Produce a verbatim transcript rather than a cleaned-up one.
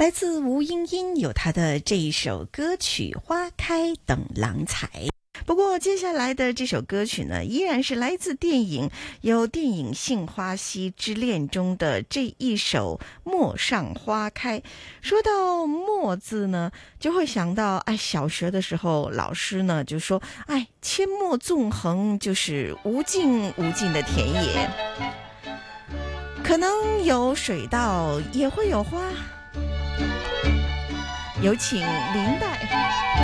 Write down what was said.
来自吴英英有她的这一首歌曲《花开等郎才》。不过接下来的这首歌曲呢，依然是来自电影有电影《杏花溪之恋》中的这一首《陌上花开》。说到陌字呢，就会想到哎，小学的时候老师呢就说，哎，阡陌纵横就是无尽无尽的田野，可能有水稻，也会有花。有请林黛。